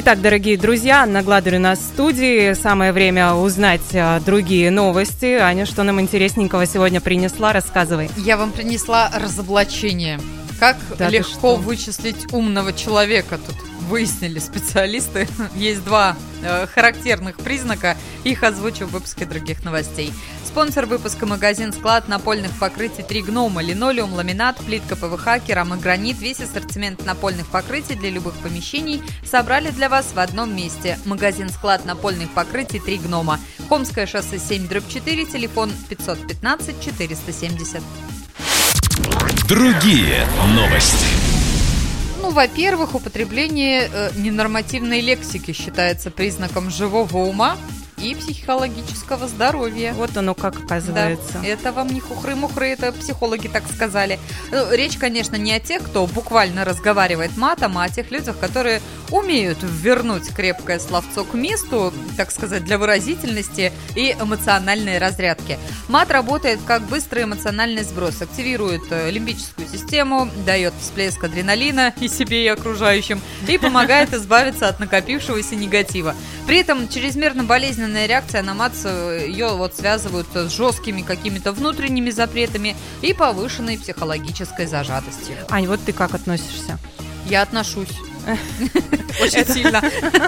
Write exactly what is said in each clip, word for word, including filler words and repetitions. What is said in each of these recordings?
Итак, дорогие друзья, Анна Гладер у нас в студии. Самое время узнать а, другие новости. Аня, что нам интересненького сегодня принесла? Рассказывай. Я вам принесла разоблачение. Как да легко вычислить умного человека. Тут выяснили специалисты. Есть два э, характерных признака. Их озвучу в выпуске других новостей. Спонсор выпуска — магазин «Склад» напольных покрытий «Три гнома». Линолеум, ламинат, плитка ПВХ, керамик, гранит. Весь ассортимент напольных покрытий для любых помещений собрали для вас в одном месте. Магазин «Склад» напольных покрытий «Три гнома». Хомское шоссе семь дробь четыре, телефон пятьсот пятнадцать четыреста семьдесят. Другие новости. Ну, во-первых, употребление э, ненормативной лексики считается признаком живого ума и психологического здоровья. Вот оно как оказывается. Да, это вам не хухры-мухры, это психологи так сказали. Ну, речь, конечно, не о тех, кто буквально разговаривает матом, а о тех людях, которые умеют вернуть крепкое словцо к месту, так сказать, для выразительности и эмоциональной разрядки. Мат работает как быстрый эмоциональный сброс, активирует лимбическую систему, дает всплеск адреналина и себе, и окружающим, и помогает избавиться от накопившегося негатива. При этом чрезмерно болезненная реакция на мат, ее вот связывают с жесткими какими-то внутренними запретами и повышенной психологической зажатостью. Ань, вот ты как относишься? Я отношусь очень сильно.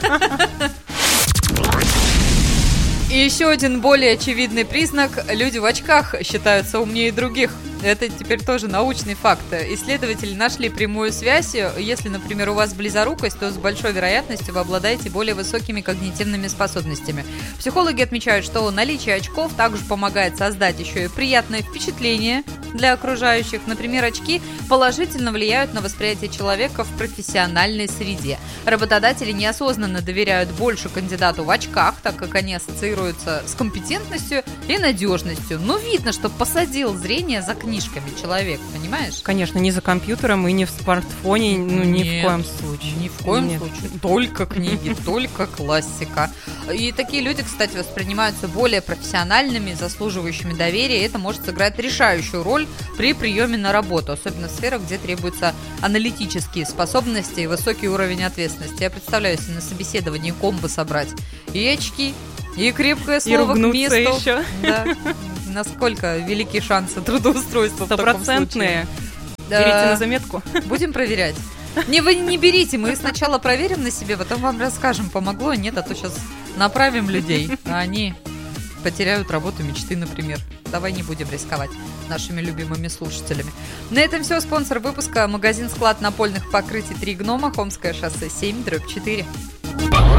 И еще один более очевидный признак: люди в очках считаются умнее других. Это теперь тоже научный факт. Исследователи нашли прямую связь. Если, например, у вас близорукость, то с большой вероятностью вы обладаете более высокими когнитивными способностями. Психологи отмечают, что наличие очков также помогает создать еще и приятное впечатление для окружающих. Например, очки положительно влияют на восприятие человека в профессиональной среде. Работодатели неосознанно доверяют больше кандидату в очках, так как они ассоциируются с компетентностью и надежностью. Но видно, что посадил зрение за книгу. Книжками человек, понимаешь? Конечно, не за компьютером и не в смартфоне, ну ни Нет, в коем случае. Ни в коем Нет. случае. Только книги, только классика. И такие люди, кстати, воспринимаются более профессиональными, заслуживающими доверия. И это может сыграть решающую роль при приеме на работу, особенно в сферах, где требуются аналитические способности и высокий уровень ответственности. Я представляю, если на собеседовании комбо собрать и очки, и крепкое слово к месту. Еще. Да. Насколько велики шансы трудоустройства в таком случае? Берите на заметку. Будем проверять. Не, вы не берите, мы сначала проверим на себе, потом вам расскажем, помогло, нет, а то сейчас направим людей, а они потеряют работу мечты, например. Давай не будем рисковать нашими любимыми слушателями. На этом все. Спонсор выпуска — магазин «Склад» напольных покрытий «Три гнома», Хомское шоссе семь дробь четыре.